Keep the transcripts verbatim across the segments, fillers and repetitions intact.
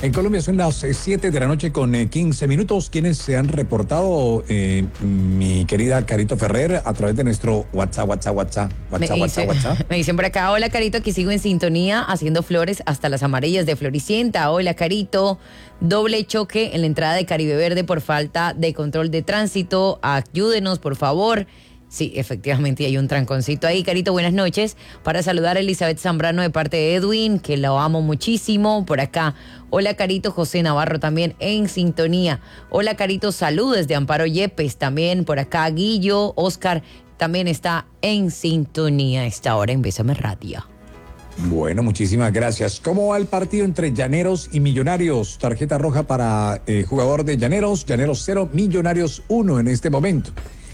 En Colombia son las siete de la noche con quince minutos. ¿Quiénes se han reportado? Eh, mi querida Carito Ferrer, a través de nuestro WhatsApp, WhatsApp, WhatsApp, WhatsApp, me WhatsApp, dice, WhatsApp. Me dicen por acá, hola Carito, aquí sigo en sintonía haciendo flores hasta las amarillas de Floricienta. Hola Carito, doble choque en la entrada de Caribe Verde por falta de control de tránsito. Ayúdenos, por favor. Sí, efectivamente hay un tranconcito ahí. Carito, buenas noches. Para saludar a Elizabeth Zambrano de parte de Edwin, que lo amo muchísimo. Por acá, hola Carito, José Navarro también en sintonía. Hola Carito, saludos de Amparo Yepes también. Por acá, Guillo, Oscar también está en sintonía a esta hora en Bésame Radio. Bueno, muchísimas gracias. ¿Cómo va el partido entre Llaneros y Millonarios? Tarjeta roja para eh, jugador de Llaneros. Llaneros cero, Millonarios uno en este momento.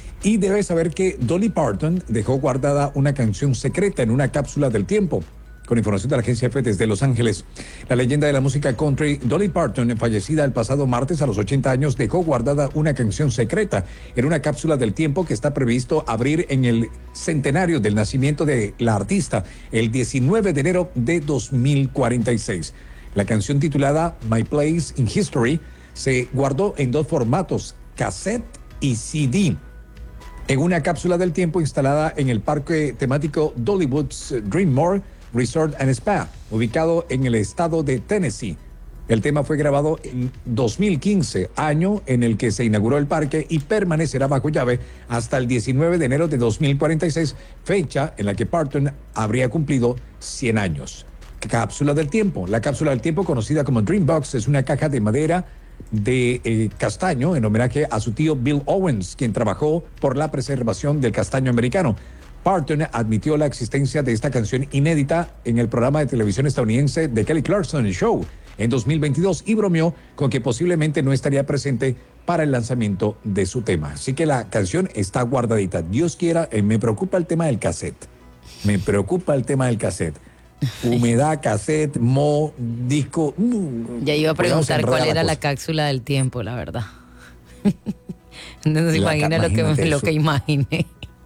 Y debes saber que Dolly Parton dejó guardada una canción secreta en una cápsula del tiempo. Con información de la agencia F desde Los Ángeles. La leyenda de la música country, Dolly Parton, fallecida el pasado martes a los ochenta años, dejó guardada una canción secreta en una cápsula del tiempo que está previsto abrir en el centenario del nacimiento de la artista, el diecinueve de enero de dos mil cuarenta y seis. La canción titulada My Place in History se guardó en dos formatos, cassette y C D. En una cápsula del tiempo instalada en el parque temático Dollywood's Dreammore Resort and Spa, ubicado en el estado de Tennessee. El tema fue grabado en dos mil quince, año en el que se inauguró el parque, y permanecerá bajo llave hasta el diecinueve de enero de dos mil cuarenta y seis, fecha en la que Parton habría cumplido cien años. Cápsula del tiempo. La cápsula del tiempo, conocida como Dreambox, es una caja de madera de eh, castaño en homenaje a su tío Bill Owens, quien trabajó por la preservación del castaño americano. Parton admitió la existencia de esta canción inédita en el programa de televisión estadounidense The Kelly Clarkson Show en dos mil veintidós y bromeó con que posiblemente no estaría presente para el lanzamiento de su tema. Así que la canción está guardadita. Dios quiera, eh, me preocupa el tema del cassette. Me preocupa el tema del cassette. Humedad, cassette, mo, disco. Uh, ya iba a preguntar cuál era la, la cápsula del tiempo, la verdad. No se la, imagina lo que, lo que imaginé.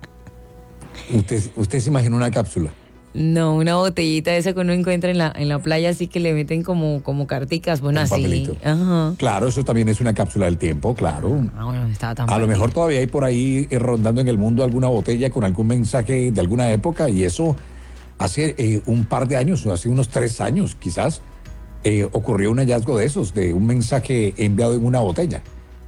¿Usted, ¿Usted se imagina una cápsula? No, una botellita esa que uno encuentra en la, en la playa, así que le meten como, como carticas, bueno, un así. Papelito. Ajá. Claro, eso también es una cápsula del tiempo, claro. Ah, bueno, estaba tan a lo mejor todavía hay por ahí eh, rondando en el mundo alguna botella con algún mensaje de alguna época, y eso hace eh, un par de años, hace unos tres años quizás, eh, ocurrió un hallazgo de esos, de un mensaje enviado en una botella.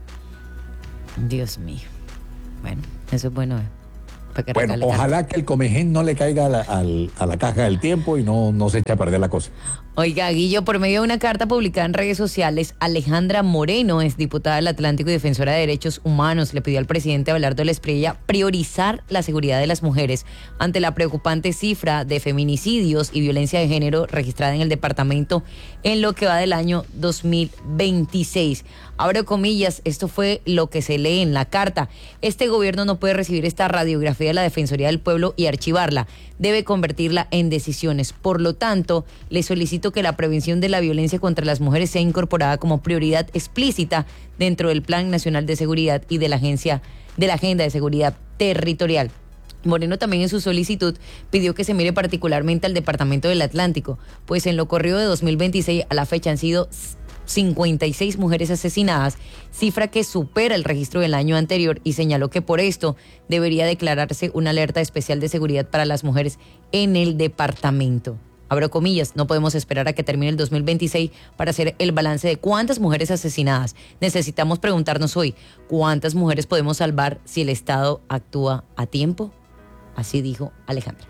Dios mío. Bueno, eso es bueno, ¿eh? Bueno, ojalá que el comején no le caiga a la, a la, a la caja del tiempo y no, no se eche a perder la cosa. Oiga, Guillo, por medio de una carta publicada en redes sociales, Alejandra Moreno, es diputada del Atlántico y defensora de derechos humanos, le pidió al presidente Abelardo Espriella priorizar la seguridad de las mujeres ante la preocupante cifra de feminicidios y violencia de género registrada en el departamento en lo que va del año dos mil veintiséis. Abro comillas, esto fue lo que se lee en la carta. Este gobierno no puede recibir esta radiografía de la Defensoría del Pueblo y archivarla. Debe convertirla en decisiones. Por lo tanto, le solicito que la prevención de la violencia contra las mujeres sea incorporada como prioridad explícita dentro del Plan Nacional de Seguridad y de la Agencia de la Agenda de Seguridad Territorial. Moreno también en su solicitud pidió que se mire particularmente al Departamento del Atlántico, pues en lo corrido de dos mil veintiséis a la fecha han sido cincuenta y seis mujeres asesinadas, cifra que supera el registro del año anterior, y señaló que por esto debería declararse una alerta especial de seguridad para las mujeres en el departamento. Abro comillas, no podemos esperar a que termine el dos mil veintiséis para hacer el balance de cuántas mujeres asesinadas. Necesitamos preguntarnos hoy, ¿cuántas mujeres podemos salvar si el Estado actúa a tiempo? Así dijo Alejandra.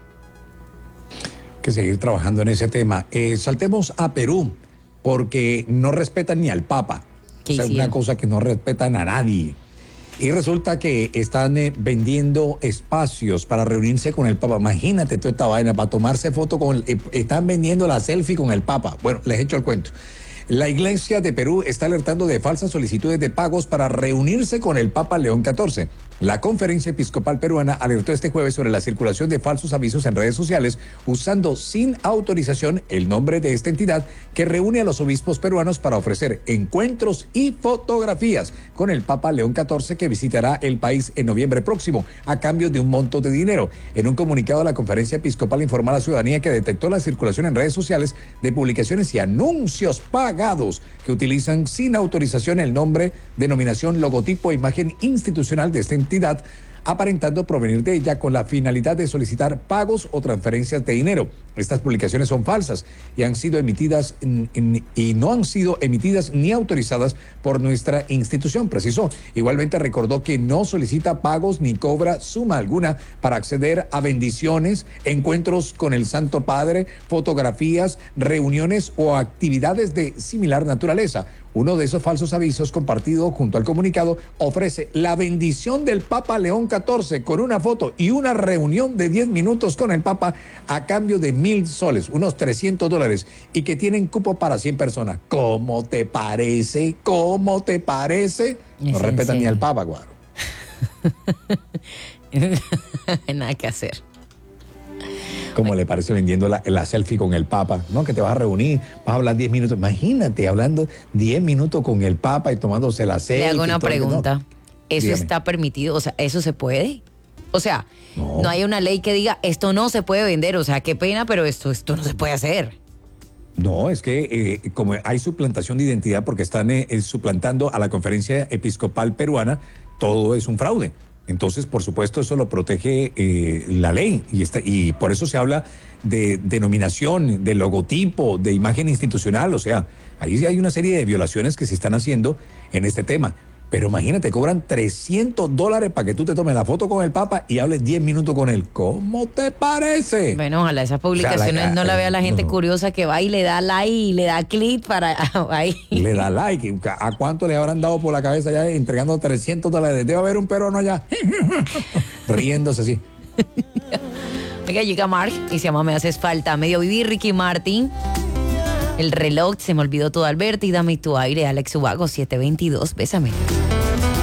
Hay que seguir trabajando en ese tema. Eh, saltemos a Perú, porque no respetan ni al Papa. O sea, es una cosa que no respetan a nadie. Y resulta que están eh, vendiendo espacios para reunirse con el Papa. Imagínate toda esta vaina, para tomarse foto con el... Eh, están vendiendo la selfie con el Papa. Bueno, les echo el cuento. La Iglesia de Perú está alertando de falsas solicitudes de pagos para reunirse con el Papa León catorce. La Conferencia Episcopal Peruana alertó este jueves sobre la circulación de falsos avisos en redes sociales usando sin autorización el nombre de esta entidad que reúne a los obispos peruanos para ofrecer encuentros y fotografías con el Papa León catorce, que visitará el país en noviembre próximo a cambio de un monto de dinero. En un comunicado, la Conferencia Episcopal informó a la ciudadanía que detectó la circulación en redes sociales de publicaciones y anuncios pagados que utilizan sin autorización el nombre, denominación, logotipo e imagen institucional de esta entidad, aparentando provenir de ella con la finalidad de solicitar pagos o transferencias de dinero. Estas publicaciones son falsas y han sido emitidas en, en, y no han sido emitidas ni autorizadas por nuestra institución, precisó. Igualmente recordó que no solicita pagos ni cobra suma alguna para acceder a bendiciones, encuentros con el Santo Padre, fotografías, reuniones o actividades de similar naturaleza. Uno de esos falsos avisos compartido junto al comunicado ofrece la bendición del Papa León catorce con una foto y una reunión de diez minutos con el Papa a cambio de mil soles, unos trescientos dólares, y que tienen cupo para cien personas. ¿Cómo te parece? ¿Cómo te parece? No respetan ni al Papa, Guaro. Nada que hacer. ¿Cómo le parece vendiendo la, la selfie con el Papa? ¿No? Que te vas a reunir, vas a hablar diez minutos. Imagínate hablando diez minutos con el Papa y tomándose la selfie. Le hago una pregunta. No. ¿Eso Dígame. está permitido? O sea, ¿eso se puede? O sea, no. no hay una ley que diga esto no se puede vender. O sea, qué pena, pero esto, esto no se puede hacer. No, es que eh, como hay suplantación de identidad porque están eh, suplantando a la Conferencia Episcopal Peruana, todo es un fraude. Entonces, por supuesto, eso lo protege eh, la ley y, está, y por eso se habla de denominación, de logotipo, de imagen institucional. O sea, ahí sí hay una serie de violaciones que se están haciendo en este tema. Pero imagínate, cobran trescientos dólares para que tú te tomes la foto con el Papa y hables diez minutos con él. ¿Cómo te parece? Bueno, ojalá esas publicaciones, o sea, la, no la vea la gente no, no. curiosa que va y le da like y le da clic para ahí. Le da like. ¿A cuánto le habrán dado por la cabeza ya entregando trescientos dólares? Debe haber un peruano allá riéndose así. Oiga, llega Mark y se llama Me Haces Falta. Medio vivir, Ricky Martin. El reloj, se me olvidó todo, Alberto, y dame tu aire, Alex Ubago, siete veintidós, bésame.